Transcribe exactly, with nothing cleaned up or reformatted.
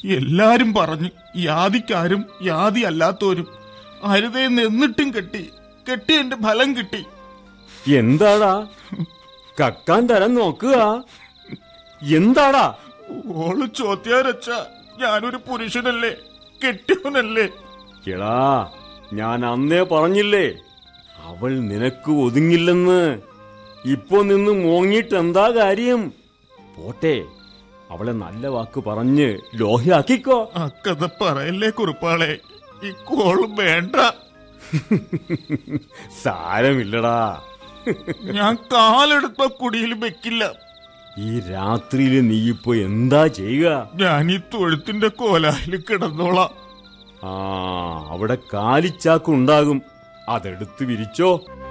എല്ലാരും പറഞ്ഞു, യാതിക്കാരും യാതി അല്ലാത്തോരും അരുതേന്ന് എന്നിട്ടും കെട്ടി കെട്ടി എന്റെ ഫലം കിട്ടി. എന്താടാ കക്കാൻ തരം നോക്കുക? എന്താടാ? ഓള് ചോദ്യാരച്ച, ഞാനൊരു പുരുഷനല്ലേ, കെട്ടിയവനല്ലേ? എടാ, ഞാൻ അന്നേ പറഞ്ഞില്ലേ അവൾ നിനക്ക് ഒതുങ്ങില്ലെന്ന്. ഇപ്പൊ നിന്ന് മോങ്ങിട്ട് എന്താ കാര്യം? പോട്ടെ, അവളെ നല്ല വാക്ക് പറഞ്ഞ് ലോഹിയാക്കിക്കോ. അക്കഥ പറയല്ലേ കുറുപ്പാളെ, ഈ കോളും വേണ്ട. സാരമില്ലടാ, ഞാൻ കാലെടുത്ത കുടിയിൽ വെക്കില്ല. ഈ രാത്രിയില് നീ ഇപ്പൊ എന്താ ചെയ്യുക? ഞാൻ ഈ തൊഴുത്തിന്റെ കോലായിൽ കിടന്നോളാം. ആ, അവിടെ കാലിച്ചാക്കുണ്ടാകും, അതെടുത്ത് വിരിച്ചോ.